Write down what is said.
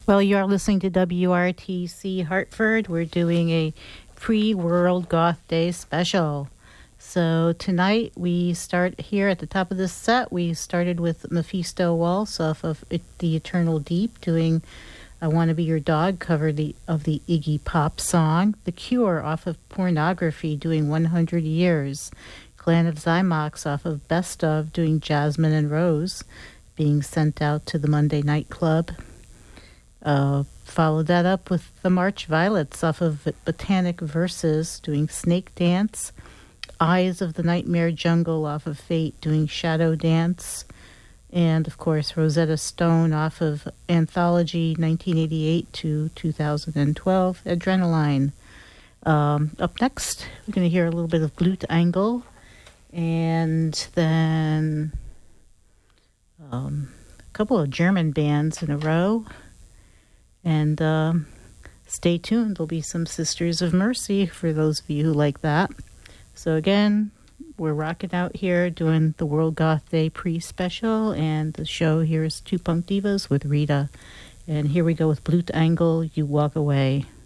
Well, you are listening to WRTC Hartford. We're doing a pre-World Goth Day special. So tonight we start here at the top of this set. We started with Mephisto Waltz off of The Eternal Deep, doing I Want to Be Your Dog, cover of the Iggy Pop song. The Cure off of Pornography, doing 100 Years. Clan of Zymox off of Best Of, doing Jasmine and Rose, being sent out to the Monday Night Club. Followed that up with the March Violets off of Botanic Verses, doing Snake Dance. Eyes of the Nightmare Jungle off of Fate, doing Shadow Dance. And, of course, Rosetta Stone off of Anthology 1988 to 2012, Adrenaline. Up next, we're going to hear a little bit of Glute Angle. And then a couple of German bands in a row. And stay tuned. There'll be some Sisters of Mercy for those of you who like that. So again, we're rocking out here doing the World Goth Day pre-special. And the show here is Two Punk Divas with Rita. And here we go with Blute Angle, You Walk Away.